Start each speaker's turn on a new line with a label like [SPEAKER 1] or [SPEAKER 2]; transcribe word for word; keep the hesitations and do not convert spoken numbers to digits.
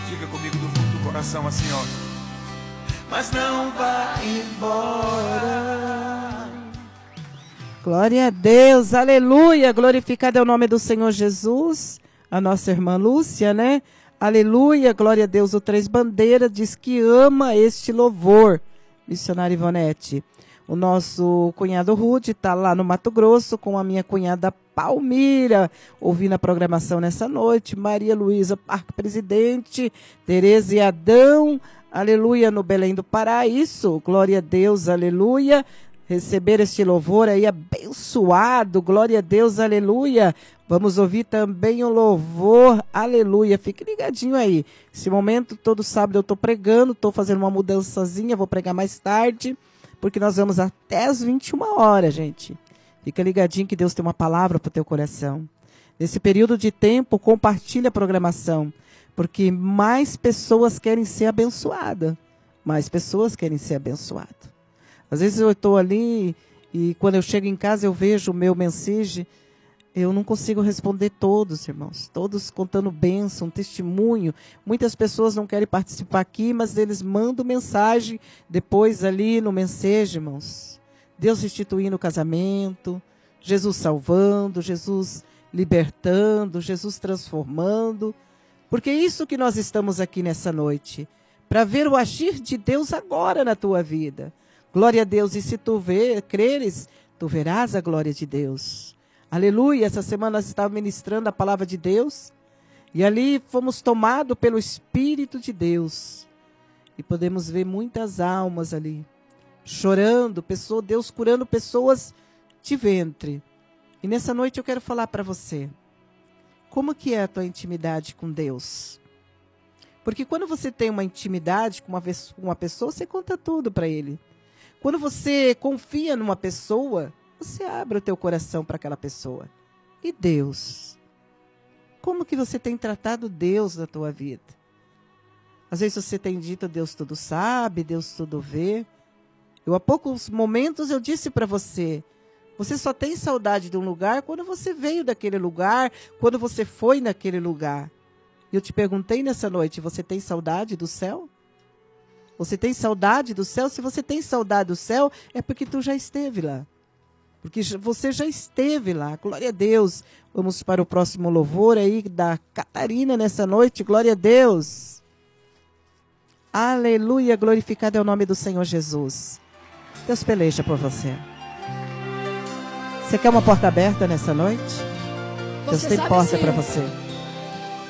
[SPEAKER 1] Diga comigo do fundo do coração assim, ó. Mas não vá embora.
[SPEAKER 2] Glória a Deus, aleluia, glorificado é o nome do Senhor Jesus. A nossa irmã Lúcia, né? Aleluia, glória a Deus. O Três Bandeiras diz que ama este louvor, missionária Ivonete. O nosso cunhado Rude está lá no Mato Grosso com a minha cunhada Palmira, ouvindo a programação nessa noite. Maria Luísa Parque Presidente, Tereza e Adão, aleluia, no Belém do Pará. Isso, glória a Deus, aleluia. Receber este louvor aí abençoado, glória a Deus, aleluia. Vamos ouvir também o louvor, aleluia. Fique ligadinho aí. Esse momento, todo sábado eu estou pregando, estou fazendo uma mudançazinha, vou pregar mais tarde, porque nós vamos até as vinte e uma horas, gente. Fica ligadinho que Deus tem uma palavra para o teu coração. Nesse período de tempo, compartilha a programação, porque mais pessoas querem ser abençoadas. Mais pessoas querem ser abençoadas. Às vezes eu estou ali e quando eu chego em casa eu vejo o meu mensagem, eu não consigo responder todos, irmãos. Todos contando bênção, testemunho. Muitas pessoas não querem participar aqui, mas eles mandam mensagem depois ali no mensagem, irmãos. Deus instituindo o casamento, Jesus salvando, Jesus libertando, Jesus transformando. Porque é isso que nós estamos aqui nessa noite, para ver o agir de Deus agora na tua vida. Glória a Deus, e se tu vê, creres, tu verás a glória de Deus. Aleluia, essa semana nós estávamos ministrando a palavra de Deus, e ali fomos tomados pelo Espírito de Deus, e podemos ver muitas almas ali, chorando, pessoa, Deus curando pessoas de ventre. E nessa noite eu quero falar para você, como que é a tua intimidade com Deus? Porque quando você tem uma intimidade com uma, uma pessoa, você conta tudo para Ele. Quando você confia numa pessoa, você abre o teu coração para aquela pessoa. E Deus? Como que você tem tratado Deus na tua vida? Às vezes você tem dito, Deus tudo sabe, Deus tudo vê. Eu, há poucos momentos eu disse para você, você só tem saudade de um lugar quando você veio daquele lugar, quando você foi naquele lugar. E eu te perguntei nessa noite, você tem saudade do céu? Você tem saudade do céu? Se você tem saudade do céu, é porque tu já esteve lá. Porque você já esteve lá. Glória a Deus. Vamos para o próximo louvor aí da Catarina nessa noite. Glória a Deus. Aleluia. Glorificado é o nome do Senhor Jesus. Deus peleja por você. Você quer uma porta aberta nessa noite? Deus tem porta para você.